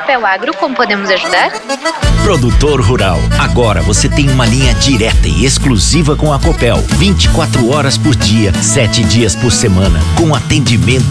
Copel Agro, como podemos ajudar? Produtor rural, agora você tem uma linha direta e exclusiva com a Copel, 24 horas por dia, 7 dias por semana, com atendimento